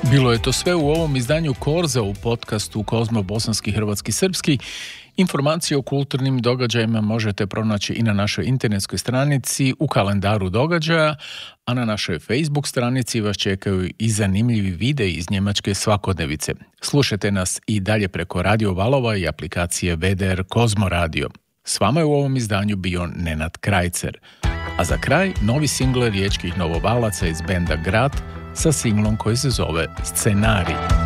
Bilo je to sve u ovom izdanju Korza u podcastu Kozmo bosanski, hrvatski, srpski. Informacije o kulturnim događajima možete pronaći i na našoj internetskoj stranici u kalendaru događaja, a na našoj Facebook stranici vas čekaju i zanimljivi videi iz njemačke svakodnevice. Slušajte nas i dalje preko radio valova i aplikacije VDR Kozmo Radio. S vama je u ovom izdanju bio Nenad Krajcer. A za kraj novi singl riječkih novovalaca iz benda Grad sa singlom koji se zove Scenarij.